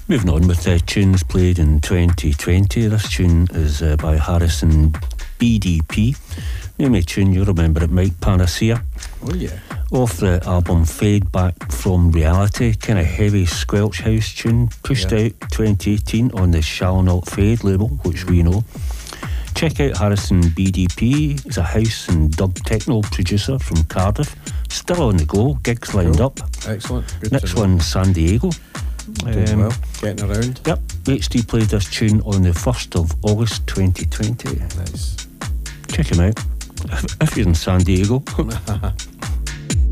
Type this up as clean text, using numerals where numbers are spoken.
Moving on with tunes played in 2020. This tune is by Harrison BDP. Name of tune, you remember it, Mike Panacea. Oh yeah. Off the album Fade Back From Reality, kind of heavy squelch house tune, pushed out 2018 on the Shall Not Fade label, which we know. Check out Harrison BDP. He's a house and dub techno producer from Cardiff. Still on the go, gigs lined up. Excellent. Good. Next one, San Diego. Doing well, getting around. Yep, HD played this tune on the 1st of August 2020. Nice. Check him out if you're in San Diego.